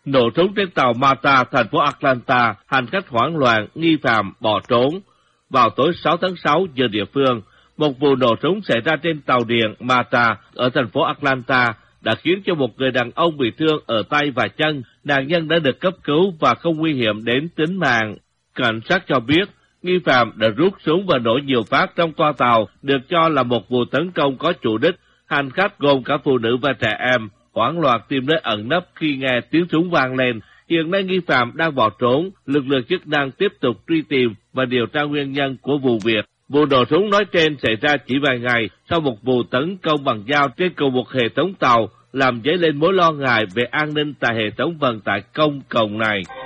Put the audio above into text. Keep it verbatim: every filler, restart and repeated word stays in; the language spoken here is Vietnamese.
Nổ súng trên tàu Mata, thành phố Atlanta, hành khách hoảng loạn, nghi phạm bỏ trốn. Vào tối sáu tháng sáu giờ địa phương, một vụ nổ súng xảy ra trên tàu điện Mata ở thành phố Atlanta đã khiến cho một người đàn ông bị thương ở tay và chân. Nạn nhân đã được cấp cứu và không nguy hiểm đến tính mạng. Cảnh sát cho biết, nghi phạm đã rút súng và nổ nhiều phát trong toa tàu, được cho là một vụ tấn công có chủ đích. Hành khách gồm cả phụ nữ và trẻ em hoảng loạn tìm nơi ẩn nấp khi nghe tiếng súng vang lên. Hiện nay nghi phạm đang bỏ trốn, lực lượng chức năng tiếp tục truy tìm và điều tra nguyên nhân của vụ việc. Vụ nổ súng nói trên xảy ra chỉ vài ngày sau một vụ tấn công bằng dao trên cùng một hệ thống tàu, làm dấy lên mối lo ngại về an ninh tại hệ thống vận tải công cộng này.